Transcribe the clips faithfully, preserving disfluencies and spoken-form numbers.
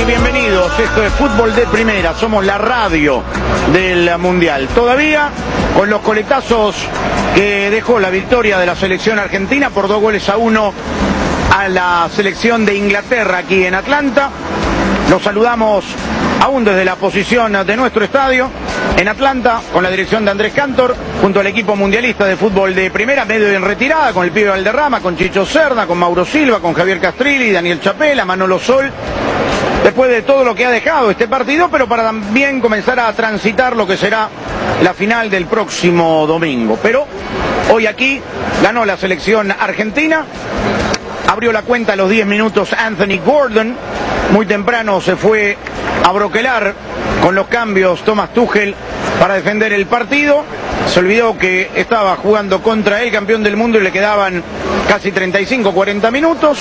Bienvenidos, esto es Fútbol de Primera, somos la radio del Mundial. Todavía con los coletazos que dejó la victoria de la selección argentina por dos goles a uno a la selección de Inglaterra aquí en Atlanta. Los saludamos aún desde la posición de nuestro estadio en Atlanta, con la dirección de Andrés Cantor, junto al equipo mundialista de fútbol de primera, medio en retirada, con el pibe Valderrama, con Chicho Serna, con Mauro Silva, con Javier Castrilli, Daniel Chapela, Manolo Sol, después de todo lo que ha dejado este partido, pero para también comenzar a transitar lo que será la final del próximo domingo. Pero hoy aquí ganó la selección argentina, abrió la cuenta a los diez minutos Anthony Gordon, muy temprano se fue a broquelar con los cambios Thomas Tuchel para defender el partido. Se olvidó que estaba jugando contra el campeón del mundo y le quedaban casi treinta y cinco, cuarenta minutos.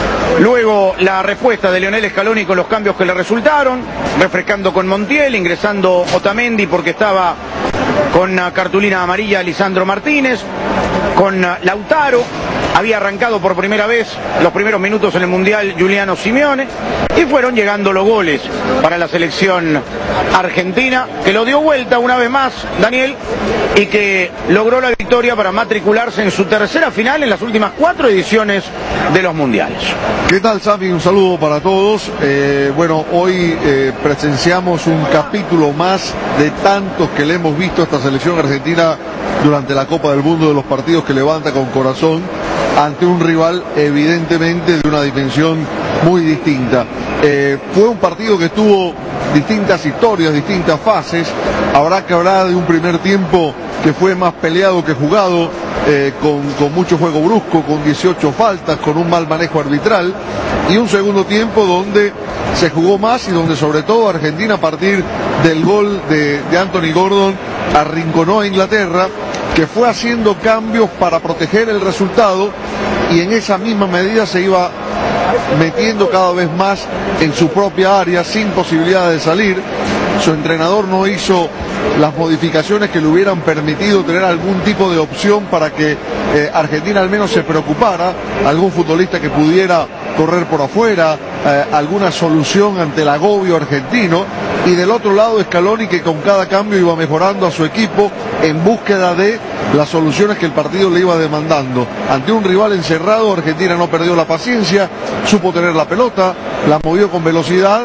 Luego la respuesta de Lionel Scaloni con los cambios que le resultaron, refrescando con Montiel, ingresando Otamendi porque estaba con cartulina amarilla Lisandro Martínez, con Lautaro. Había arrancado por primera vez los primeros minutos en el Mundial Giuliano Simeone y fueron llegando los goles para la selección argentina, que lo dio vuelta una vez más, Daniel, y que logró la victoria para matricularse en su tercera final en las últimas cuatro ediciones de los Mundiales. ¿Qué tal, Sami? Un saludo para todos. Eh, bueno, hoy eh, presenciamos un capítulo más de tantos que le hemos visto a esta selección argentina durante la Copa del Mundo, de los partidos que levanta con corazón ante un rival evidentemente de una dimensión muy distinta. Eh, fue un partido que tuvo distintas historias, distintas fases. Habrá que hablar de un primer tiempo que fue más peleado que jugado, eh, con, con mucho juego brusco, con dieciocho faltas, con un mal manejo arbitral, y un segundo tiempo donde se jugó más y donde sobre todo Argentina, a partir del gol de, de Anthony Gordon, arrinconó a Inglaterra, que fue haciendo cambios para proteger el resultado y en esa misma medida se iba metiendo cada vez más en su propia área sin posibilidad de salir. Su entrenador no hizo las modificaciones que le hubieran permitido tener algún tipo de opción para que eh, Argentina al menos se preocupara, algún futbolista que pudiera correr por afuera, eh, alguna solución ante el agobio argentino, y del otro lado Scaloni, que con cada cambio iba mejorando a su equipo en búsqueda de las soluciones que el partido le iba demandando. Ante un rival encerrado, Argentina no perdió la paciencia, supo tener la pelota, la movió con velocidad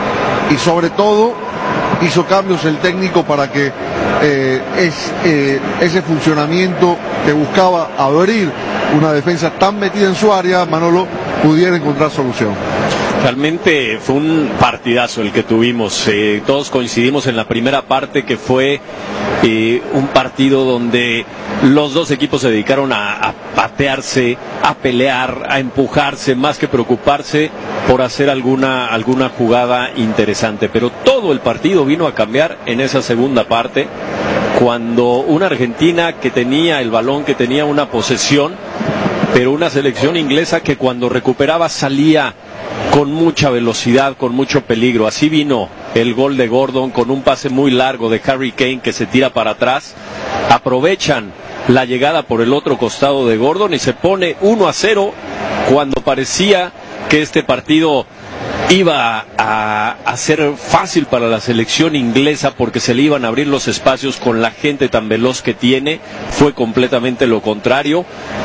y sobre todo hizo cambios el técnico para que eh, es, eh, ese funcionamiento que buscaba abrir una defensa tan metida en su área, Manolo, pudiera encontrar solución. Realmente fue un partidazo el que tuvimos. Eh, todos coincidimos en la primera parte que fue eh, un partido donde los dos equipos se dedicaron a, a patearse, a pelear, a empujarse, más que preocuparse por hacer alguna, alguna jugada interesante. Pero todo el partido vino a cambiar en esa segunda parte, cuando una Argentina que tenía el balón, que tenía una posesión, pero una selección inglesa que cuando recuperaba salía con mucha velocidad, con mucho peligro. Así vino el gol de Gordon, con un pase muy largo de Harry Kane que se tira para atrás. Aprovechan la llegada por el otro costado de Gordon y se pone uno a cero cuando parecía que este partido iba a, a ser fácil para la selección inglesa porque se le iban a abrir los espacios con la gente tan veloz que tiene. Fue completamente lo contrario,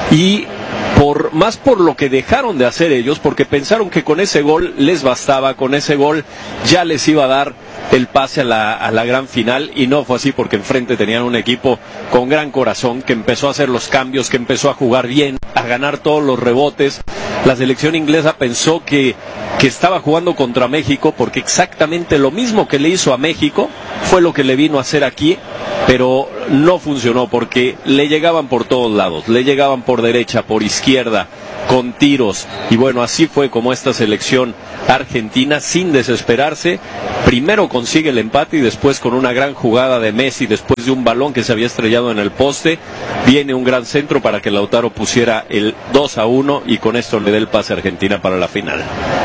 y por más por lo que dejaron de hacer ellos, porque pensaron que con ese gol les bastaba, con ese gol ya les iba a dar el pase a la, a la gran final, y no fue así, porque enfrente tenían un equipo con gran corazón que empezó a hacer los cambios, que empezó a jugar bien, a ganar todos los rebotes. La selección inglesa pensó que, que estaba jugando contra México, porque exactamente lo mismo que le hizo a México fue lo que le vino a hacer aquí, pero no funcionó porque le llegaban por todos lados, le llegaban por derecha, por izquierda, con tiros, y bueno, así fue como esta selección argentina, sin desesperarse, primero consigue el empate y después, con una gran jugada de Messi, después de un balón que se había estrellado en el poste, viene un gran centro para que Lautaro pusiera el dos a uno y con esto le dé el pase a Argentina para la final.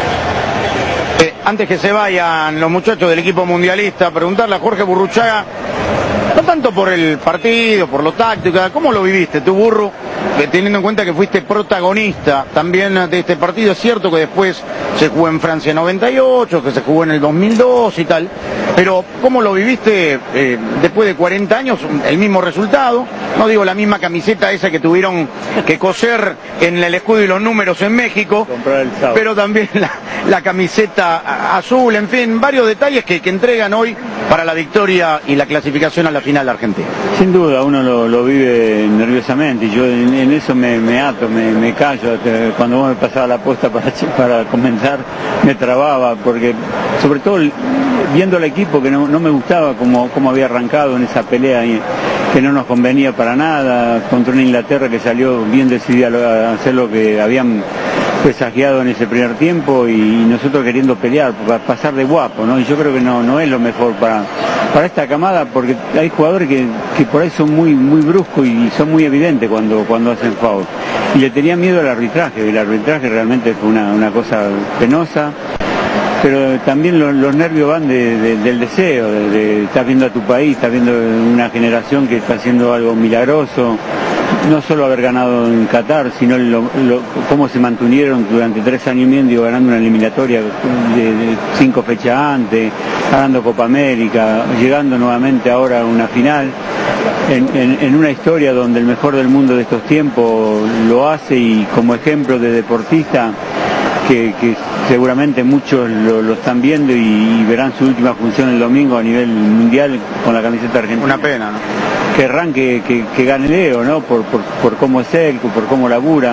Eh, antes que se vayan los muchachos del equipo mundialista, preguntarle a Jorge Burruchaga, no tanto por el partido, por lo táctico, ¿cómo lo viviste tú, Burru? teniendo en cuenta que fuiste protagonista también de este partido. Es cierto que después se jugó en Francia noventa y ocho, que se jugó en el dos mil dos y tal, pero ¿cómo lo viviste eh, después de cuarenta años? El mismo resultado, no digo la misma camiseta esa que tuvieron que coser en el escudo y los números en México, pero también la, la camiseta azul, en fin, varios detalles que, que entregan hoy para la victoria y la clasificación a la final de Argentina. Sin duda, uno lo, lo vive nerviosamente y yo en, en eso me, me ato, me, me callo. Cuando vos me pasaba la posta para, para comentar, me trababa, porque sobre todo viendo al equipo que no, no me gustaba como, como había arrancado en esa pelea y, que no nos convenía para nada, contra una Inglaterra que salió bien decidida a hacer lo que habían presagiado en ese primer tiempo y nosotros queriendo pelear, para pasar de guapo, ¿no? Y yo creo que no, no es lo mejor para, para esta camada, porque hay jugadores que, que por ahí son muy, muy bruscos y son muy evidentes cuando, cuando hacen foul. Y le tenía miedo al arbitraje, y el arbitraje realmente fue una, una cosa penosa. Pero también los, los nervios van de, de, del deseo, de, de estar viendo a tu país, estás viendo una generación que está haciendo algo milagroso, no solo haber ganado en Qatar, sino lo, lo, cómo se mantuvieron durante tres años y medio ganando una eliminatoria de, de cinco fechas antes, ganando Copa América, llegando nuevamente ahora a una final, en, en, en una historia donde el mejor del mundo de estos tiempos lo hace y como ejemplo de deportista, Que, que seguramente muchos lo, lo están viendo y, y verán su última función el domingo a nivel mundial con la camiseta argentina. Una pena, ¿no? Querrán que, que, que gane Leo, ¿no? Por, por, por cómo es él, por cómo labura.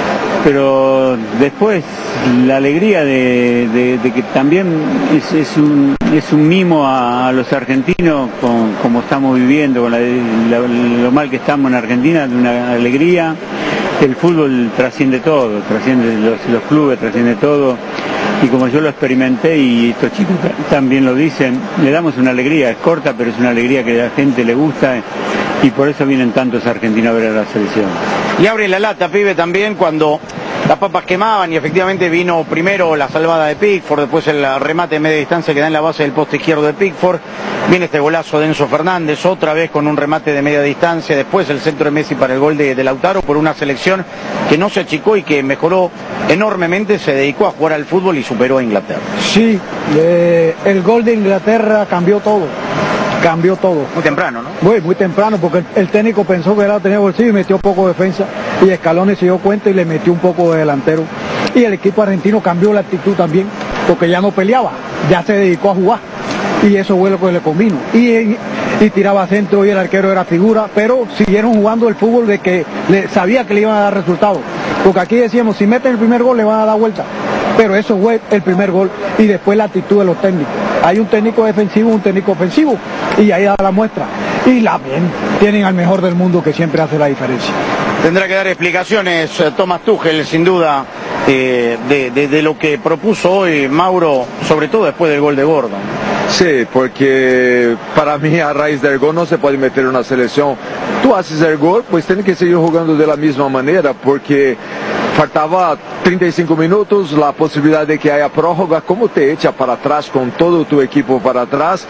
Pero después la alegría de, de, de que también es, es, un, es un mimo a, a los argentinos con como estamos viviendo, con la, la, lo mal que estamos en Argentina, de una alegría. El fútbol trasciende todo, trasciende los, los clubes, trasciende todo, y como yo lo experimenté y estos chicos también lo dicen, le damos una alegría, es corta, pero es una alegría que a la gente le gusta y por eso vienen tantos argentinos a ver a la selección. Y abre la lata, pibe, también cuando las papas quemaban y efectivamente vino primero la salvada de Pickford, después el remate de media distancia que da en la base del poste izquierdo de Pickford, viene este golazo de Enzo Fernández, otra vez con un remate de media distancia, después el centro de Messi para el gol de, de Lautaro, por una selección que no se achicó y que mejoró enormemente, se dedicó a jugar al fútbol y superó a Inglaterra. Sí, eh, el gol de Inglaterra cambió todo. Cambió todo. Muy temprano, ¿no? Muy, muy temprano, porque el, el técnico pensó que era tenía bolsillo y metió poco defensa, y Scaloni se dio cuenta y le metió un poco de delantero. Y el equipo argentino cambió la actitud también, porque ya no peleaba, ya se dedicó a jugar, y eso fue lo que le convino. Y, y, y tiraba centro y el arquero era figura, pero siguieron jugando el fútbol de que le, sabía que le iban a dar resultados. Porque aquí decíamos, si meten el primer gol le van a dar vuelta. Pero eso fue el primer gol y después la actitud de los técnicos. Hay un técnico defensivo, un técnico ofensivo y ahí da la muestra. Y la bien, tienen al mejor del mundo que siempre hace la diferencia. Tendrá que dar explicaciones Thomas Tuchel, sin duda, eh, de, de, de lo que propuso hoy Mauro, sobre todo después del gol de Gordon. Sí, porque para mí a raíz del gol no se puede meter una selección. Tú haces el gol, pues tienes que seguir jugando de la misma manera, porque faltaba treinta y cinco minutos, la posibilidad de que haya prórroga, como te echa para atrás con todo tu equipo para atrás,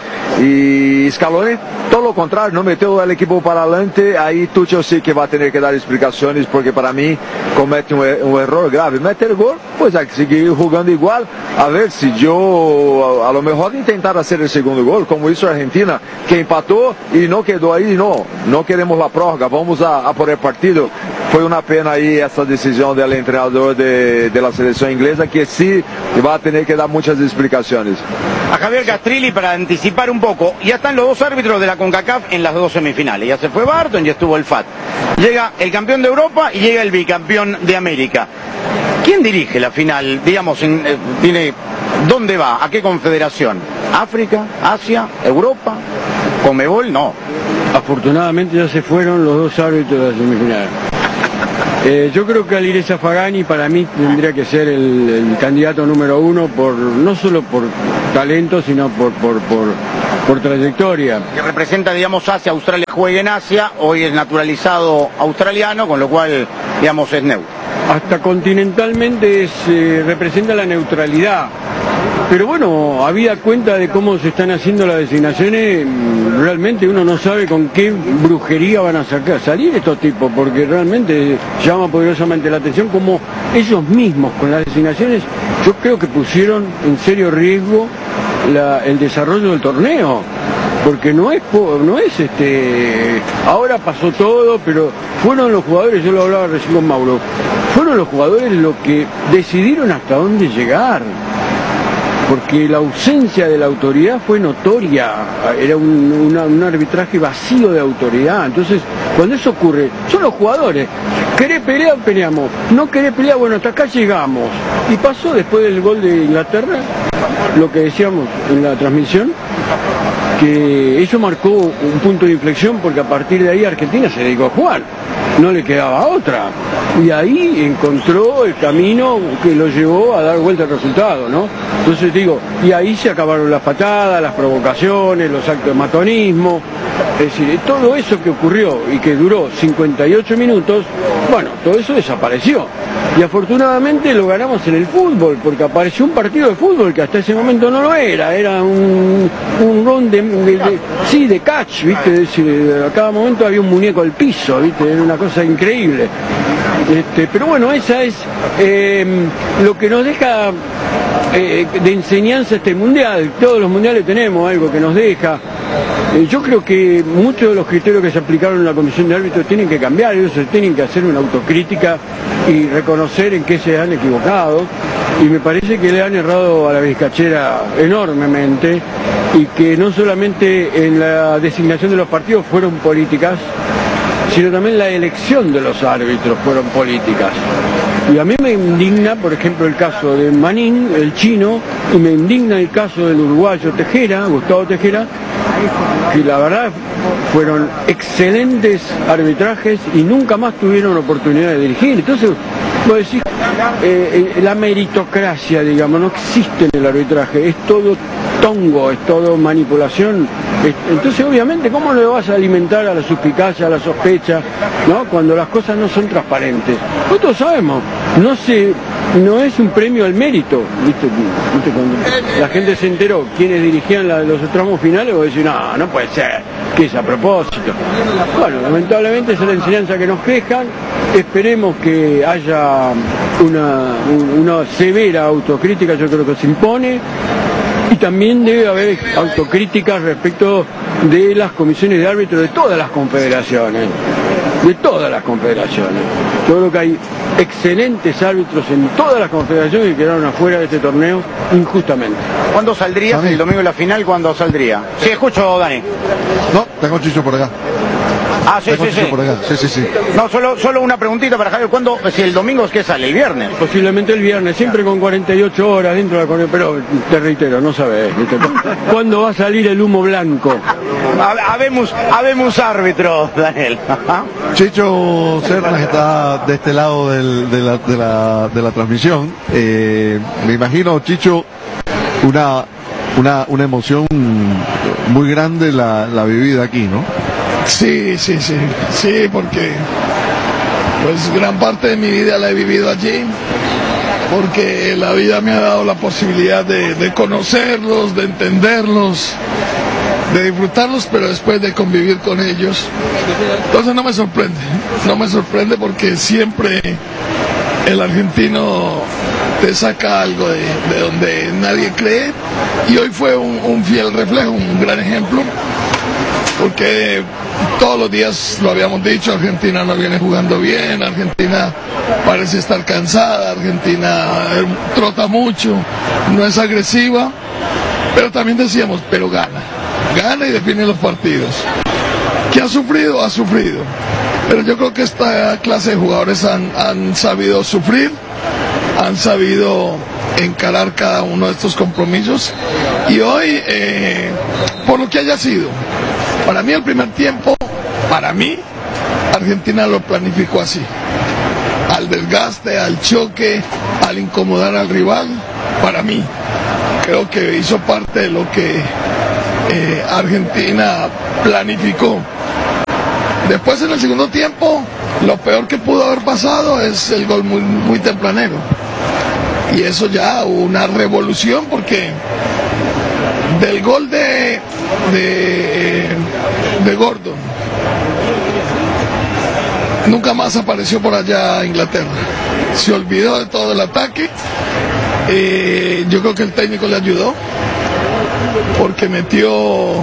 y Scaloni todo lo contrario, no metió el equipo para adelante. Ahí Tuchel sí que va a tener que dar explicaciones, porque para mí comete un, un error grave. Mete el gol, pues hay que seguir jugando igual, a ver si yo a, a lo mejor intentar hacer el segundo gol, como hizo Argentina, que empató y no quedó ahí. No, no queremos la prórroga, vamos a, a por el partido. Fue una pena ahí esa decisión del entrenador de, de la selección inglesa, que sí va a tener que dar muchas explicaciones. A Javier Castrilli, para anticipar un poco, ya están los dos árbitros de la CONCACAF en las dos semifinales. Ya se fue Barton y estuvo el F A T. Llega el campeón de Europa y llega el bicampeón de América. ¿Quién dirige la final? Digamos, en, eh, tiene, ¿dónde va? ¿A qué confederación? ¿África? ¿Asia? ¿Europa? ¿Conmebol? No. Afortunadamente ya se fueron los dos árbitros de la semifinal. Eh, yo creo que Alireza Fagani para mí tendría que ser el, el candidato número uno, por no solo por talento, sino por, por, por, por trayectoria. Que representa, digamos, Asia. Australia juega en Asia, hoy es naturalizado australiano, con lo cual, digamos, es neutro. Hasta continentalmente es, eh, representa la neutralidad, pero bueno, habida cuenta de cómo se están haciendo las designaciones, realmente uno no sabe con qué brujería van a sacar, salir estos tipos, porque realmente llama poderosamente la atención como ellos mismos con las designaciones, yo creo que pusieron en serio riesgo la, el desarrollo del torneo. Porque no es, no es este, ahora pasó todo, pero fueron los jugadores, yo lo hablaba recién con Mauro, fueron los jugadores los que decidieron hasta dónde llegar, porque la ausencia de la autoridad fue notoria, era un, una, un arbitraje vacío de autoridad. Entonces, cuando eso ocurre, son los jugadores, querés pelear, peleamos, no querés pelear, bueno, hasta acá llegamos. Y pasó después del gol de Inglaterra, lo que decíamos en la transmisión, que eso marcó un punto de inflexión, porque a partir de ahí Argentina se dedicó a jugar, no le quedaba otra, y ahí encontró el camino que lo llevó a dar vuelta al resultado, ¿no? Entonces digo, y ahí se acabaron las patadas, las provocaciones, los actos de matonismo, es decir, todo eso que ocurrió y que duró cincuenta y ocho minutos, bueno, todo eso desapareció. Y afortunadamente lo ganamos en el fútbol, porque apareció un partido de fútbol que hasta ese momento no lo era, era un, un round de, de, de, sí, de catch, ¿viste? Es decir, a cada momento había un muñeco al piso, ¿viste? Era una cosa increíble. Este, pero bueno, esa es eh, lo que nos deja eh, de enseñanza este mundial. Todos los mundiales tenemos algo que nos deja. Eh, yo creo que muchos de los criterios que se aplicaron en la comisión de árbitros tienen que cambiar, ellos tienen que hacer una autocrítica y reconocer en qué se han equivocado, y me parece que le han errado a la vizcachera enormemente, y que no solamente en la designación de los partidos fueron políticas, sino también la elección de los árbitros fueron políticas. Y a mí me indigna, por ejemplo, el caso de Manín, el chino, y me indigna el caso del uruguayo Tejera, Gustavo Tejera, que la verdad fueron excelentes arbitrajes y nunca más tuvieron oportunidad de dirigir. Entonces, vos decís, eh, eh, la meritocracia, digamos, no existe en el arbitraje, es todo tongo, es todo manipulación. Entonces, obviamente, ¿cómo le vas a alimentar a la suspicacia, a la sospecha, ¿no? Cuando las cosas no son transparentes? Nosotros sabemos, no se, no es un premio al mérito, ¿viste? ¿Viste? Cuando la gente se enteró quiénes dirigían la, los tramos finales, vos decís, no, no puede ser, que es a propósito. Bueno, lamentablemente esa es la enseñanza que nos quejan. Esperemos que haya una, una severa autocrítica, yo creo que se impone. Y también debe haber autocríticas respecto de las comisiones de árbitros de todas las confederaciones, de todas las confederaciones. Yo creo que hay excelentes árbitros en todas las confederaciones que quedaron afuera de este torneo injustamente. ¿Cuándo saldrías el domingo de la final? ¿Cuándo saldría? Sí, escucho, Dani. No, tengo Chicho por acá. Ah, sí, sí, sí. Por acá. sí, sí, sí. No, solo, solo una preguntita para Javier. ¿Cuándo, si el domingo es que sale? ¿El viernes? Posiblemente el viernes, siempre con cuarenta y ocho horas dentro de la correa, pero te reitero, no sabes. ¿viste? ¿Cuándo va a salir el humo blanco? Habemos, habemos árbitros, Daniel. Chicho Sernas está de este lado del, de, la, de, la, de la transmisión. Eh, me imagino, Chicho, una, una, una emoción muy grande la, la vivida aquí, ¿no? Sí, sí, sí, sí, porque pues gran parte de mi vida la he vivido allí, porque la vida me ha dado la posibilidad de, de conocerlos, de entenderlos, de disfrutarlos, pero después de convivir con ellos. Entonces no me sorprende, no me sorprende porque siempre el argentino te saca algo de, de donde nadie cree, y hoy fue un, un fiel reflejo, un gran ejemplo, porque todos los días lo habíamos dicho, Argentina no viene jugando bien, Argentina parece estar cansada, Argentina trota mucho, no es agresiva, pero también decíamos, pero gana, gana y define los partidos. ¿Qué ha sufrido? Ha sufrido, pero yo creo que esta clase de jugadores han, han sabido sufrir, han sabido encarar cada uno de estos compromisos, y hoy, eh, por lo que haya sido, para mí el primer tiempo, para mí, Argentina lo planificó así, al desgaste, al choque, al incomodar al rival. Para mí, creo que hizo parte de lo que eh, Argentina planificó. Después, en el segundo tiempo, lo peor que pudo haber pasado es el gol muy, muy tempranero. y eso ya una revolución, porque del gol de, de, de Gordon nunca más apareció por allá Inglaterra, se olvidó de todo el ataque. Eh, yo creo que el técnico le ayudó porque metió, eh,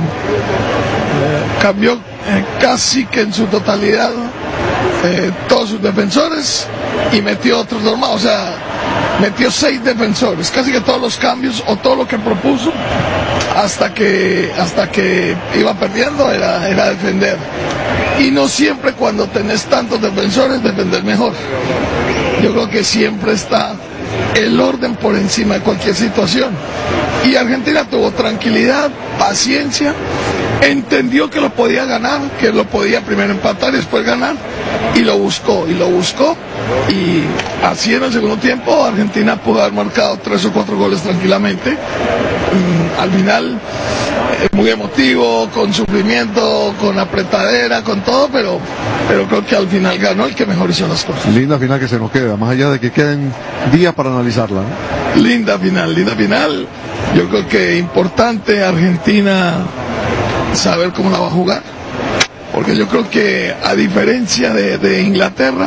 cambió eh, casi que en su totalidad eh, todos sus defensores y metió otros dos más, o sea, metió seis defensores, casi que todos los cambios o todo lo que propuso hasta que hasta que iba perdiendo era, era defender. Y no siempre cuando tenés tantos defensores defender mejor. Yo creo que siempre está el orden por encima de cualquier situación. Y Argentina tuvo tranquilidad, paciencia, entendió que lo podía ganar, que lo podía primero empatar y después ganar, y lo buscó, y lo buscó, y así en el segundo tiempo Argentina pudo haber marcado tres o cuatro goles tranquilamente. Al final, muy emotivo, con sufrimiento, con apretadera, con todo, pero, pero creo que al final ganó el que mejor hizo las cosas. Linda final que se nos queda, más allá de que queden días para analizarla, ¿no? Linda final, linda final. Yo creo que importante Argentina saber cómo la va a jugar, porque yo creo que a diferencia de, de Inglaterra,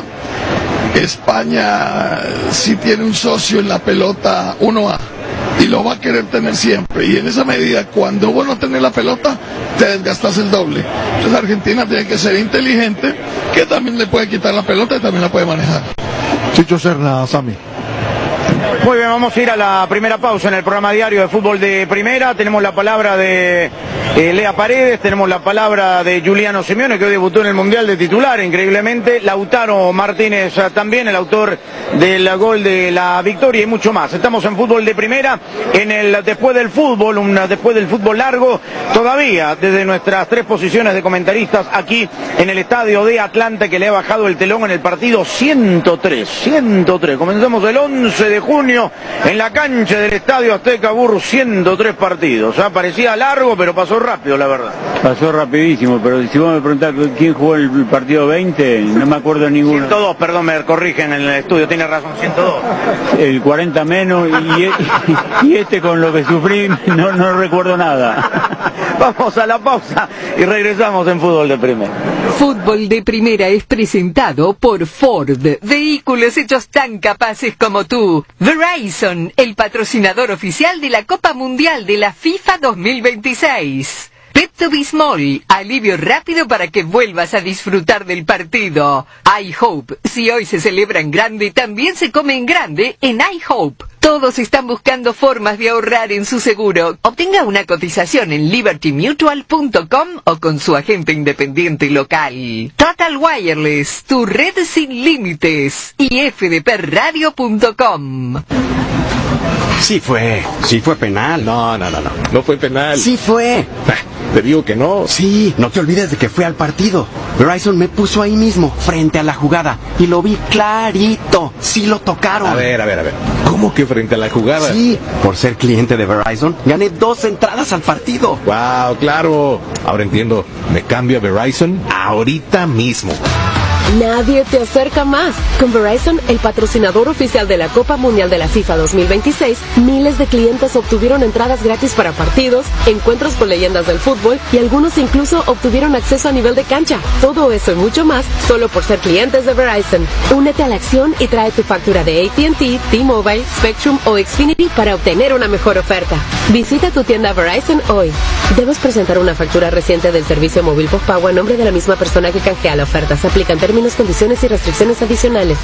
España sí tiene un socio en la pelota uno A y lo va a querer tener siempre, y en esa medida cuando vos no tenés la pelota te desgastas el doble. Entonces Argentina tiene que ser inteligente, que también le puede quitar la pelota y también la puede manejar. Chicho Serna, Sami. Muy bien, vamos a ir a la primera pausa en el programa diario de fútbol de primera. Tenemos la palabra de eh, Lea Paredes, tenemos la palabra de Giuliano Simeone, que hoy debutó en el Mundial de titular, increíblemente. Lautaro Martínez también, el autor del gol de la victoria, y mucho más. Estamos en fútbol de primera, en el después del fútbol, un después del fútbol largo, todavía desde nuestras tres posiciones de comentaristas aquí en el estadio de Atlanta, que le ha bajado el telón en el partido ciento tres. Comenzamos el once de junio en la cancha del Estadio Azteca Burr, ciento tres partidos. ¿eh? Parecía largo, pero pasó rápido, la verdad. Pasó rapidísimo, pero si vos me preguntás quién jugó el partido veinte, no me acuerdo ninguno. ciento dos, perdón, me corrigen en el estudio, tiene razón, ciento dos. El cuarenta menos, y, y este con lo que sufrí no, no recuerdo nada. Vamos a la pausa y regresamos en fútbol de primera. Fútbol de primera es presentado por Ford, vehículos hechos tan capaces como tú. Verizon, el patrocinador oficial de la Copa Mundial de la FIFA dos mil veintiséis. Pepto-Bismol, alivio rápido para que vuelvas a disfrutar del partido. iHope, si hoy se celebra en grande, también se come en grande en iHope. Todos están buscando formas de ahorrar en su seguro. Obtenga una cotización en liberty mutual punto com o con su agente independiente local. Total Wireless, tu red sin límites. Y f d p radio punto com. Sí fue, sí fue penal. No, no, no, no, no fue penal. Sí fue. Te digo que no. Sí, no te olvides de que fui al partido. Verizon me puso ahí mismo, frente a la jugada, y lo vi clarito. Sí lo tocaron. A ver, a ver, a ver. ¿Cómo que frente a la jugada? Sí, por ser cliente de Verizon, gané dos entradas al partido. Wow, claro. Ahora entiendo. Me cambio a Verizon ahorita mismo. Nadie te acerca más. Con Verizon, el patrocinador oficial de la Copa Mundial de la FIFA dos mil veintiséis, miles de clientes obtuvieron entradas gratis para partidos, encuentros con leyendas del fútbol, y algunos incluso obtuvieron acceso a nivel de cancha. Todo eso y mucho más, solo por ser clientes de Verizon. Únete a la acción y trae tu factura de A T and T, T-Mobile, Spectrum o Xfinity para obtener una mejor oferta. Visita tu tienda Verizon hoy. Debes presentar una factura reciente del servicio móvil postpago a nombre de la misma persona que canjea la oferta. Se aplican términos, condiciones y restricciones adicionales.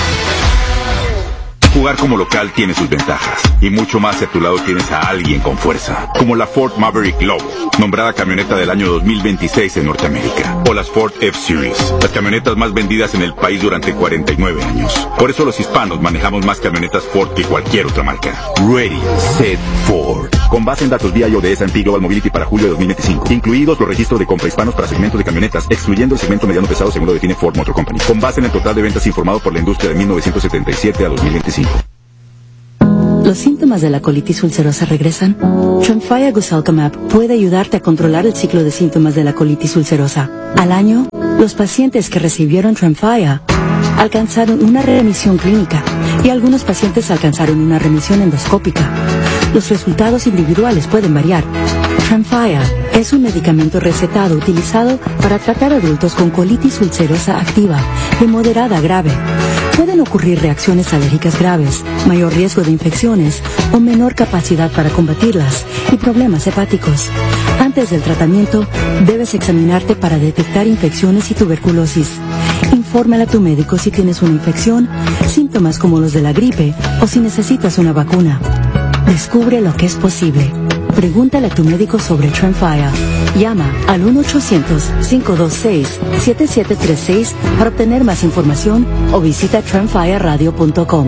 Jugar como local tiene sus ventajas, y mucho más si a tu lado tienes a alguien con fuerza, como la Ford Maverick Low, nombrada camioneta del año dos mil veintiséis en Norteamérica, o las Ford F-Series, las camionetas más vendidas en el país durante cuarenta y nueve años. Por eso los hispanos manejamos más camionetas Ford que cualquier otra marca. Ready, Set, Ford. Con base en datos V I O de S and P Global Mobility para julio de dos mil veinticinco, incluidos los registros de compra hispanos para segmentos de camionetas, excluyendo el segmento mediano pesado según lo define Ford Motor Company, con base en el total de ventas informado por la industria de mil novecientos setenta y siete a dos mil veinticinco. ¿Los síntomas de la colitis ulcerosa regresan? Tremfya Guselkumab puede ayudarte a controlar el ciclo de síntomas de la colitis ulcerosa. Al año, los pacientes que recibieron Tremfya alcanzaron una remisión clínica y algunos pacientes alcanzaron una remisión endoscópica. Los resultados individuales pueden variar. Tremfya es un medicamento recetado utilizado para tratar adultos con colitis ulcerosa activa de moderada a grave. Pueden ocurrir reacciones alérgicas graves, mayor riesgo de infecciones o menor capacidad para combatirlas y problemas hepáticos. Antes del tratamiento, debes examinarte para detectar infecciones y tuberculosis. Infórmale a tu médico si tienes una infección, síntomas como los de la gripe o si necesitas una vacuna. Descubre lo que es posible. Pregúntale a tu médico sobre Tremfya. Llama al uno ochocientos, cinco dos seis, siete siete tres seis para obtener más información o visita tremfya radio punto com.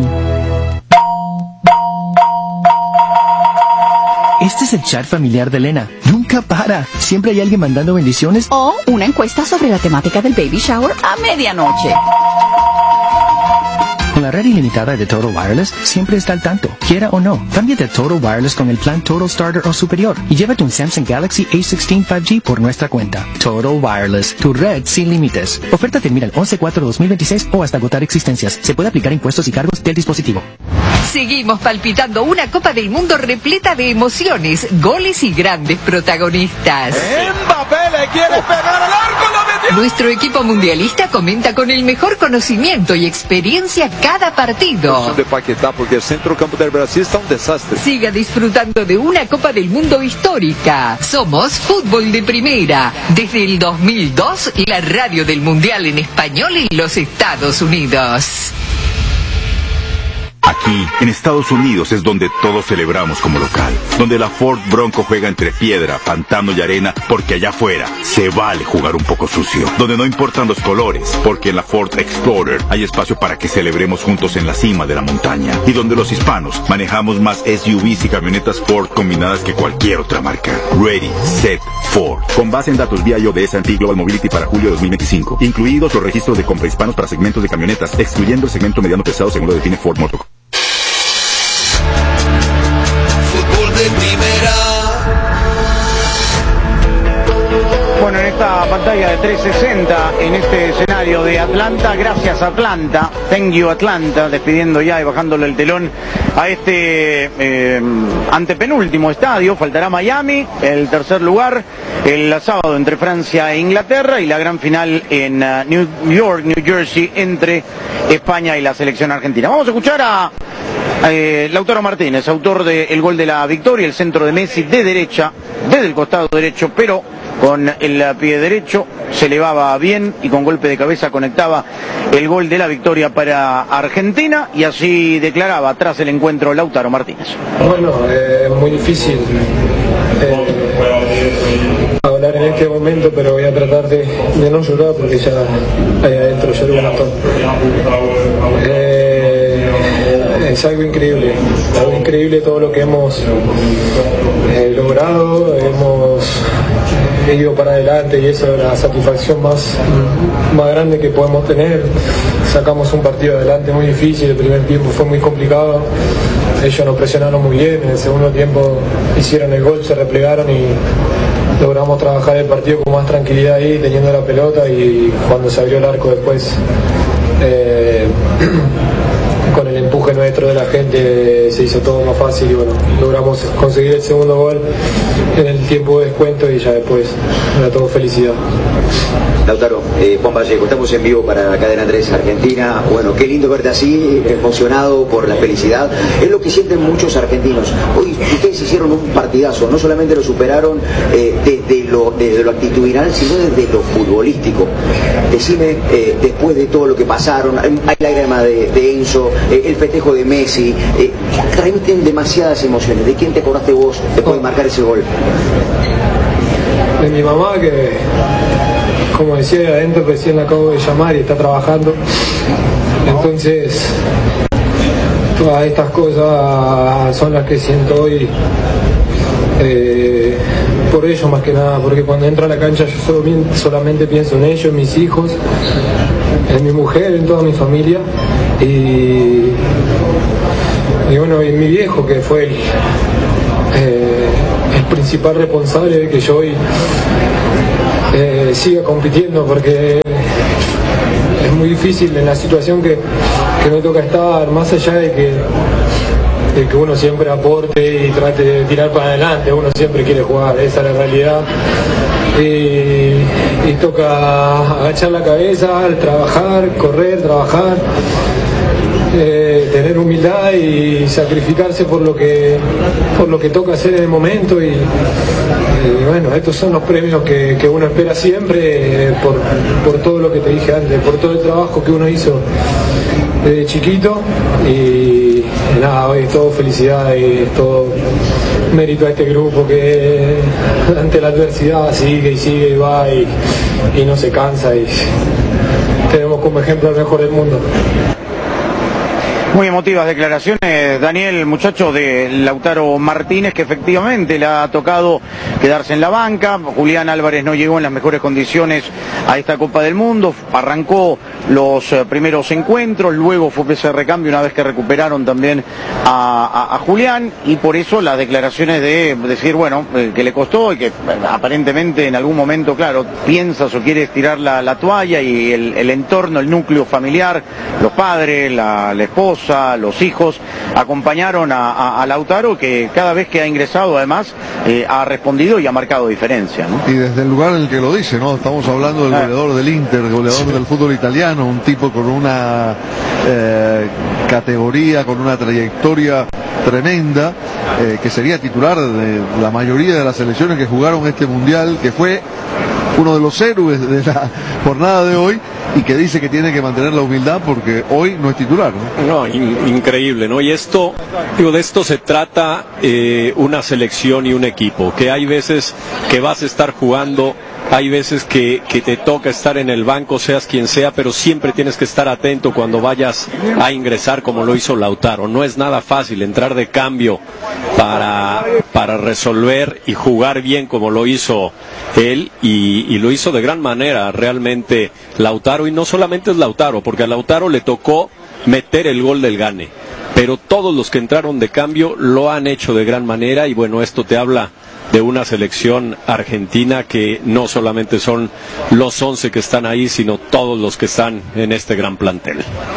Este es el chat familiar de Elena. Nunca para. Siempre hay alguien mandando bendiciones. O una encuesta sobre la temática del baby shower a medianoche. Con la red ilimitada de Total Wireless, siempre está al tanto, quiera o no. Cámbiate a Total Wireless con el plan Total Starter o superior y llévate un Samsung Galaxy A dieciséis cinco G por nuestra cuenta. Total Wireless, tu red sin límites. Oferta termina el once cuatro dos mil veintiséis o hasta agotar existencias. Se puede aplicar impuestos y cargos del dispositivo. Seguimos palpitando una Copa del Mundo repleta de emociones, goles y grandes protagonistas. Mbappé le quiere pegar al arco, lo metió. Nuestro equipo mundialista comenta con el mejor conocimiento y experiencia cada partido. De Paquetá, porque el centrocampo del Brasil está un desastre. Siga disfrutando de una Copa del Mundo histórica. Somos Fútbol de Primera. Desde el dos mil dos, la radio del Mundial en español en los Estados Unidos. Aquí, en Estados Unidos, es donde todos celebramos como local. Donde la Ford Bronco juega entre piedra, pantano y arena, porque allá afuera se vale jugar un poco sucio. Donde no importan los colores, porque en la Ford Explorer hay espacio para que celebremos juntos en la cima de la montaña. Y donde los hispanos manejamos más S U Vs y camionetas Ford combinadas que cualquier otra marca. Ready, Set, Ford. Con base en datos vía I O D S and P Global Mobility para julio de dos mil veinticinco. Incluidos los registros de compra hispanos para segmentos de camionetas, excluyendo el segmento mediano pesado según lo define Ford Motor. De primera. Bueno, en esta pantalla de trescientos sesenta, en este escenario de Atlanta, gracias Atlanta, thank you Atlanta, despidiendo ya y bajándole el telón a este eh, antepenúltimo estadio. Faltará Miami, el tercer lugar, el sábado entre Francia e Inglaterra, y la gran final en uh, New York, New Jersey, entre España y la selección argentina. Vamos a escuchar a Eh, Lautaro Martínez, autor del gol de la victoria, el centro de Messi de derecha, desde el costado derecho, pero con el pie derecho, se elevaba bien y con golpe de cabeza conectaba el gol de la victoria para Argentina, y así declaraba tras el encuentro Lautaro Martínez. Bueno, es eh, muy difícil eh, hablar en este momento, pero voy a tratar de, de no llorar porque ya ahí adentro lloré un montón. Eh, Es algo increíble, algo increíble todo lo que hemos eh, logrado, hemos ido para adelante y eso es la satisfacción más, más grande que podemos tener. Sacamos un partido adelante muy difícil, el primer tiempo fue muy complicado, ellos nos presionaron muy bien, en el segundo tiempo hicieron el gol, se replegaron y logramos trabajar el partido con más tranquilidad ahí, teniendo la pelota, y cuando se abrió el arco después, eh, con el empuje nuestro de la gente se hizo todo más fácil y bueno, logramos conseguir el segundo gol en el tiempo de descuento y ya después era todo felicidad. Lautaro, eh, Juan Vallejo, estamos en vivo para Cadena tres Argentina. Bueno, qué lindo verte así, emocionado por la felicidad. Es lo que sienten muchos argentinos. Hoy ustedes hicieron un partidazo, no solamente lo superaron eh, desde, lo, desde lo actitudinal, sino desde lo futbolístico. Decime, eh, después de todo lo que pasaron, hay lágrimas de, de Enzo, eh, el festejo de Messi, eh, transmiten demasiadas emociones. ¿De quién te acordaste vos después de marcar ese gol? De mi mamá, que como decía adentro, recién la acabo de llamar y está trabajando. Entonces, todas estas cosas son las que siento hoy eh, por ellos más que nada, porque cuando entro a la cancha yo solo, solamente pienso en ellos, en mis hijos, en mi mujer, en toda mi familia y, y bueno, en mi viejo, que fue el, eh, el principal responsable de que yo hoy Eh, siga compitiendo, porque es muy difícil en la situación que, que me toca estar, más allá de que, de que uno siempre aporte y trate de tirar para adelante, uno siempre quiere jugar, esa es la realidad. Y, y toca agachar la cabeza, trabajar, correr, trabajar, eh, tener humildad y sacrificarse por lo que por lo que toca hacer en el momento. Y, y bueno, estos son los premios que, que uno espera siempre, eh, por, por todo lo que te dije antes, por todo el trabajo que uno hizo desde chiquito. Y nada, hoy es todo felicidad y es todo mérito a este grupo que ante la adversidad sigue y sigue y va y, y no se cansa, y tenemos como ejemplo al mejor del mundo. Muy emotivas declaraciones, Daniel, muchacho, de Lautaro Martínez, que efectivamente le ha tocado quedarse en la banca. Julián Álvarez no llegó en las mejores condiciones a esta Copa del Mundo, arrancó los primeros encuentros, luego fue ese recambio una vez que recuperaron también a, a, a Julián, y por eso las declaraciones de decir, bueno, que le costó y que aparentemente en algún momento, claro, piensas o quieres tirar la, la toalla, y el, el entorno, el núcleo familiar, los padres, la, la esposa, los hijos, acompañaron a, a, a Lautaro, que cada vez que ha ingresado además eh, ha respondido y ha marcado diferencia, ¿no? Y desde el lugar en el que lo dice, ¿no? Estamos hablando del goleador del Inter, goleador sí. del fútbol italiano, un tipo con una eh, categoría, con una trayectoria tremenda, eh, que sería titular de la mayoría de las selecciones que jugaron este mundial, que fue uno de los héroes de la jornada de hoy, y que dice que tiene que mantener la humildad porque hoy no es titular, ¿no? No, in, increíble, ¿no? Y esto, digo, de esto se trata eh, una selección y un equipo, que hay veces que vas a estar jugando, hay veces que, que te toca estar en el banco, seas quien sea, pero siempre tienes que estar atento cuando vayas a ingresar, como lo hizo Lautaro. No es nada fácil entrar de cambio para, para resolver y jugar bien como lo hizo él, y, y lo hizo de gran manera realmente Lautaro. Y no solamente es Lautaro, porque a Lautaro le tocó meter el gol del gane, pero todos los que entraron de cambio lo han hecho de gran manera. Y bueno, esto te habla de una selección argentina que no solamente son los once que están ahí, sino todos los que están en este gran plantel.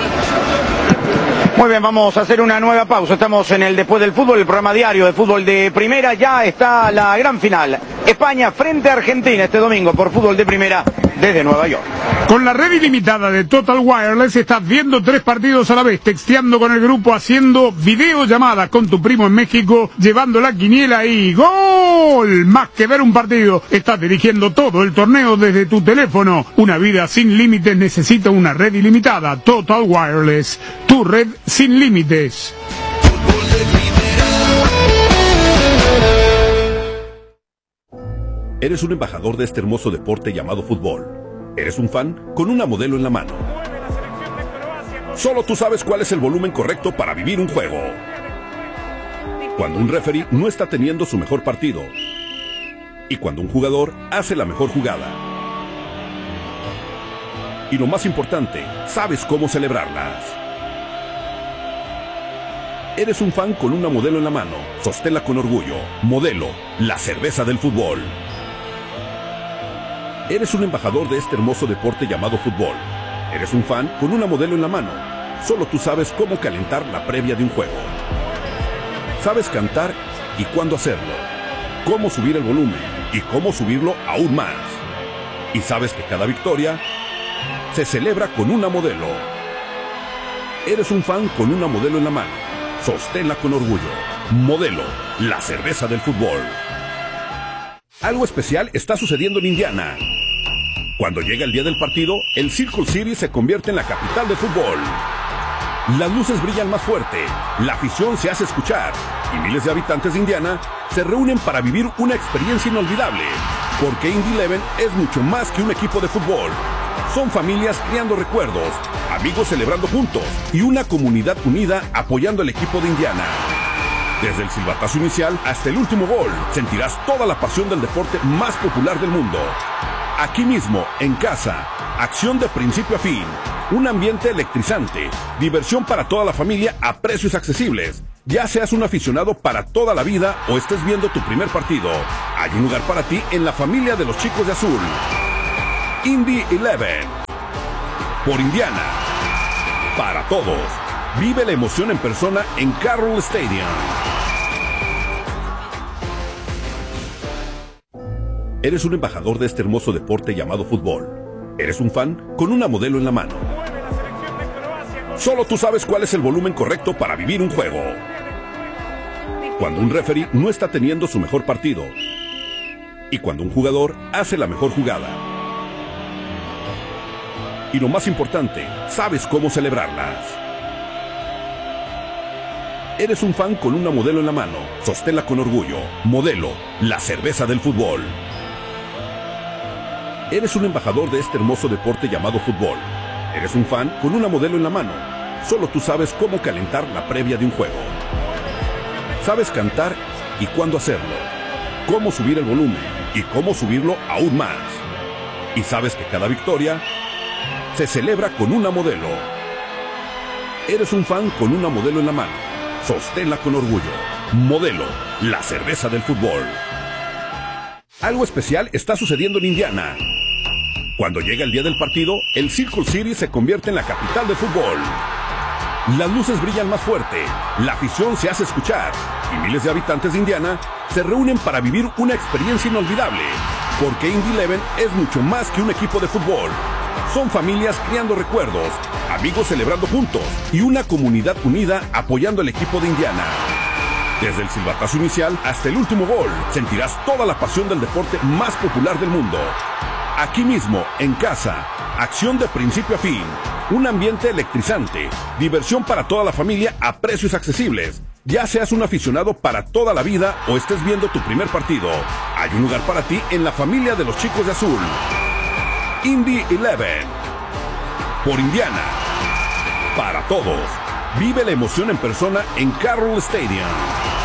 Muy bien, vamos a hacer una nueva pausa. Estamos en el Después del Fútbol, el programa diario de fútbol de Primera. Ya está la gran final, España frente a Argentina, este domingo por Fútbol de Primera desde Nueva York. Con la red ilimitada de Total Wireless estás viendo tres partidos a la vez, texteando con el grupo, haciendo videollamadas con tu primo en México, llevando la quiniela y ¡gol! Más que ver un partido, estás dirigiendo todo el torneo desde tu teléfono. Una vida sin límites necesita una red ilimitada. Total Wireless, tu red sin límites. Eres un embajador de este hermoso deporte llamado fútbol. Eres un fan con una modelo en la mano. Solo tú sabes cuál es el volumen correcto para vivir un juego. Cuando un referee no está teniendo su mejor partido. Y cuando un jugador hace la mejor jugada. Y lo más importante, sabes cómo celebrarlas. Eres un fan con una modelo en la mano. Sosténla con orgullo. Modelo, la cerveza del fútbol. Eres un embajador de este hermoso deporte llamado fútbol. Eres un fan con una modelo en la mano. Solo tú sabes cómo calentar la previa de un juego. Sabes cantar y cuándo hacerlo. Cómo subir el volumen y cómo subirlo aún más. Y sabes que cada victoria se celebra con una modelo. Eres un fan con una modelo en la mano. Sosténla con orgullo. Modelo, la cerveza del fútbol. Algo especial está sucediendo en Indiana. Cuando llega el día del partido, el Circle City se convierte en la capital del fútbol. Las luces brillan más fuerte, la afición se hace escuchar y miles de habitantes de Indiana se reúnen para vivir una experiencia inolvidable. Porque Indy Eleven es mucho más que un equipo de fútbol. Son familias creando recuerdos, amigos celebrando juntos y una comunidad unida apoyando al equipo de Indiana. Desde el silbatazo inicial hasta el último gol, sentirás toda la pasión del deporte más popular del mundo. Aquí mismo, en casa, acción de principio a fin, un ambiente electrizante, diversión para toda la familia a precios accesibles. Ya seas un aficionado para toda la vida o estés viendo tu primer partido, hay un lugar para ti en la familia de los chicos de azul. Indy Eleven. por Indiana. Para todos, vive la emoción en persona en Carroll Stadium. Eres un embajador de este hermoso deporte llamado fútbol. Eres un fan con una modelo en la mano. Solo tú sabes cuál es el volumen correcto para vivir un juego. Cuando un referee no está teniendo su mejor partido. Y cuando un jugador hace la mejor jugada. Y lo más importante, sabes cómo celebrarlas. Eres un fan con una modelo en la mano. Sosténla con orgullo. Modelo, la cerveza del fútbol. Eres un embajador de este hermoso deporte llamado fútbol. Eres un fan con una modelo en la mano. Solo tú sabes cómo calentar la previa de un juego. Sabes cantar y cuándo hacerlo. Cómo subir el volumen y cómo subirlo aún más. Y sabes que cada victoria se celebra con una modelo. Eres un fan con una modelo en la mano. Sosténla con orgullo. Modelo, la cerveza del fútbol. Algo especial está sucediendo en Indiana. Cuando llega el día del partido, el Circle City se convierte en la capital del fútbol. Las luces brillan más fuerte, la afición se hace escuchar y miles de habitantes de Indiana se reúnen para vivir una experiencia inolvidable. Porque Indy Eleven es mucho más que un equipo de fútbol. Son familias creando recuerdos, amigos celebrando juntos y una comunidad unida apoyando al equipo de Indiana. Desde el silbatazo inicial hasta el último gol, sentirás toda la pasión del deporte más popular del mundo. Aquí mismo, en casa, acción de principio a fin, un ambiente electrizante, diversión para toda la familia a precios accesibles. Ya seas un aficionado para toda la vida o estés viendo tu primer partido, hay un lugar para ti en la familia de los chicos de azul. Indy Eleven, por Indiana, para todos. Vive la emoción en persona en Carroll Stadium.